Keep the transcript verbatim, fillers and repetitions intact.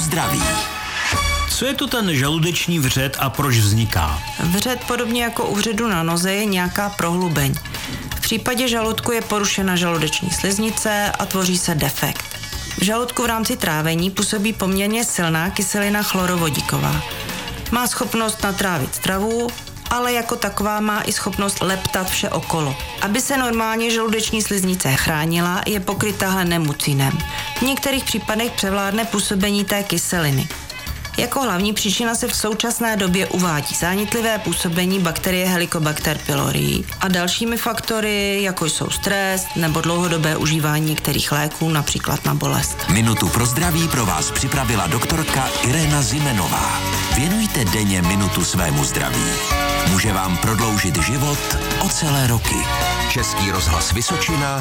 zdraví. Co je to ten žaludeční vřed a proč vzniká? Vřed, podobně jako u vředu na noze, je nějaká prohlubeň. V případě žaludku je porušena žaludeční sliznice a tvoří se defekt. V žaludku v rámci trávení působí poměrně silná kyselina chlorovodíková. Má schopnost natrávit stravu, ale jako taková má i schopnost leptat vše okolo. Aby se normálně žaludeční sliznice chránila, je pokryta hlenemucinem. V některých případech převládne působení té kyseliny. Jako hlavní příčina se v současné době uvádí zánětlivé působení bakterie Helicobacter pylori a dalšími faktory, jako jsou stres nebo dlouhodobé užívání některých léků, například na bolest. Minutu pro zdraví pro vás připravila doktorka Irena Zimenová. Věnujte denně minutu svému zdraví. Může vám prodloužit život o celé roky. Český rozhlas Vysočina